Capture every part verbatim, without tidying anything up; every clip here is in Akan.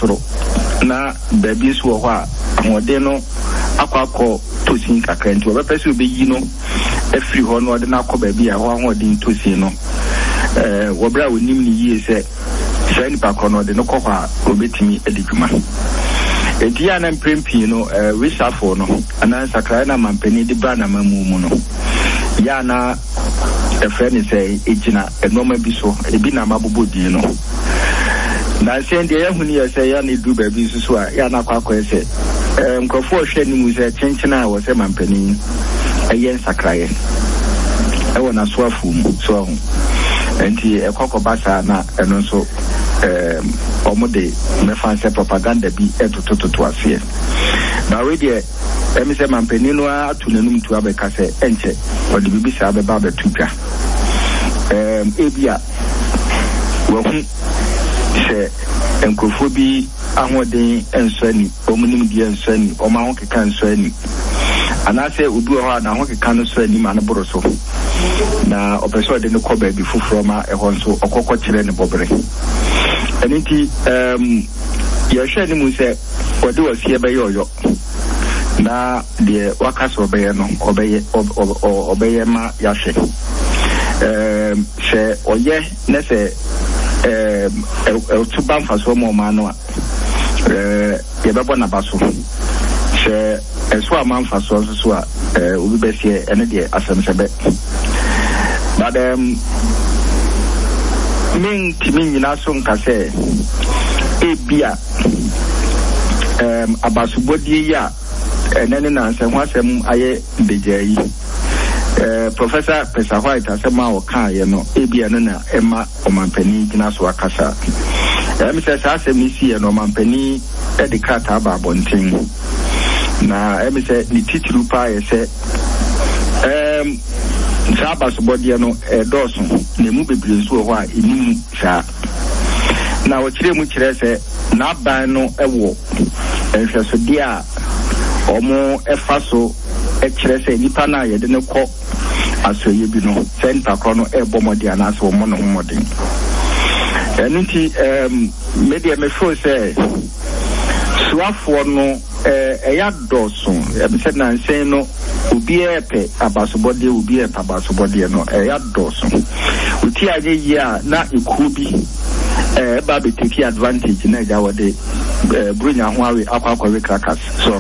soro na baby so ho a ahode no akwakọ tosin kakra nti obepese obeyi no afiri ho no de na akọ baby a ho ahode tosin no eh wobra wonim ni yie se se ni pa kono de no kọ a obetimi edidwuma enti ya na mprempi no eh wisafo no ana sakra na mampani de bra na mamu mu no ya na efre ni se ejina enoma bi so ebi na mabobodi no na se ndi ya huni ya se ya ni du baby so a ya na kwakọ ese eh nkofo hwe ni mu se chenchena wo se mampani ayen sakraye e wona so afu mu so enti ekoko basa na eno so eh omode mefanse propaganda bi etotototo ase na we de emi se mampani no atunanum tu abeka se enche odi bibi sa abeba betutwa eh ebia wo hu se enkofo bi ahoden ensani omunim bi ensani o ma ho keka ensani anase obi ho na ho keka no so ani ma no boro so na opeso de no koba bi fufuro ma e ho nso okokọ kire ne bobre aniti um ya hwe ni mu se wode wasie be yoyo na de wakaso be no obeye obeye ma ya hwe um se oye ne se um e tuba mfaso mo ma no eh ye bebo na baso se eso amanfa so so a eh obi besie ene de asem sebe but um min timi nyina so nka se ebia um abasubodi ya enene na nsem asem aye bejayi eh professor Pesa White asema o kan ye no ebia no na ema omampani gina so akasa em se sa asem isi ye no omampani e de krata ba bontin na em se ni titulu pa ye se em Saba subodi no e doso ne mu bebre nso ho a enimu sa na wo kire mu kire se na ban no ewo ehweso dia omo efaso e kire se nipa na ye de ne kọ asoye bi no center kro no e bomodi ana so mo no homodi eniti em media me fo se suafo no eh eya doso e bi se na nsen no obi epe abasobode obi epe abasobode no eya doso uti aje ya na ikubi eh ba be take advantage na ja wode brunya ho awe akwakwa crackers so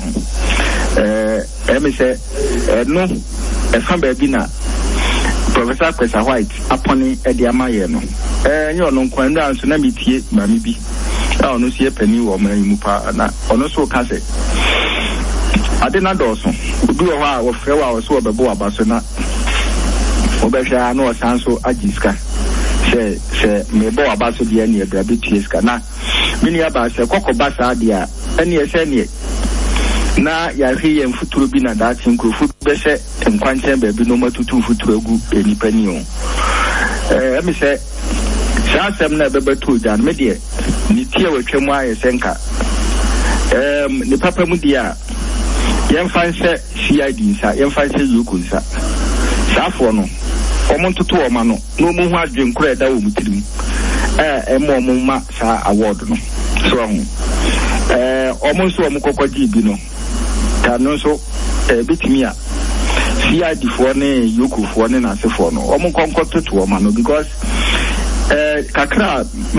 eh emi se no e fa ba bi na Professor Pesa White aponi e de amaye no eh nyo no nkwan da nso na metie mami bi na ono sie pani wo man mu pa na ono so ka se ade na doso obi wo ha wo frɛ wa wo so obebo abaso na obehwa na o sanso agiska se se mebo abaso de ani ebra betieska na mini aba se kokoba sa de a ani ese ne na ya hwe mfuturo bi na da tinkrofo be se nkwanchen ba bi no matutu mfuturo gu enipa ni o eh emi se sasem na bebeto jan me de ni tie wetwemu aye senka em ni papa mu dia yemfanse C I D nsa yemfanse yuku nsa safo no omontoto o ma no no mu hu adwenkura da wo mutirim eh emo mo ma sa award no so ho eh omonso omo kokoji bi no ta no so eh bitimi a C I D fo ne yuku fo ne na se fo no omo konkototo o ma no because eh kakra